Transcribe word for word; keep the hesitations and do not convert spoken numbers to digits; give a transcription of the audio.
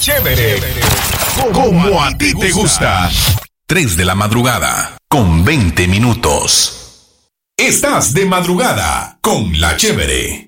Chévere, como a ti te gusta. tres de la madrugada, con veinte minutos. Estás de madrugada con La Chévere.